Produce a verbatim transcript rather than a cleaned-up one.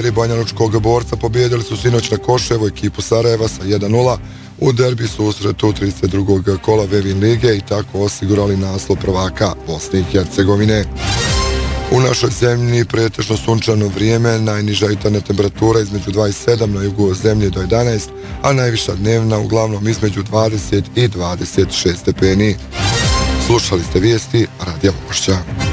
Mladi banjalučkog borca pobijedili su sinoć na Koševo ekipu Sarajeva sa jedan nula u derbi susretu trideset drugog kola Vevin lige i tako osigurali naslov prvaka Bosne i Hercegovine. U našoj zemlji pretežno sunčano vrijeme, najniža jutarnja temperatura između dvadeset sedam na jugu zemlje do jedanaest, a najviša dnevna uglavnom između dvadeset i dvadeset šest stepeni. Slušali ste vijesti Radija Vošća.